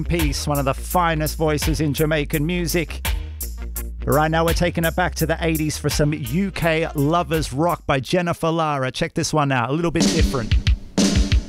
Peace, one of the finest voices in Jamaican music. Right now we're taking it back to the 80s for some UK lovers rock by Jennifer Lara. Check this one out, a little bit different.